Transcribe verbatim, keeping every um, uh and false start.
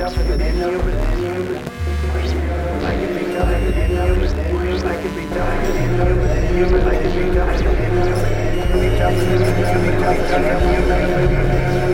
tougher than any of it. I can be tougher than any of it. I can be tougher than any of it. I can be tougher than any of it. I can be tougher than any of it. I can be tougher than any of it.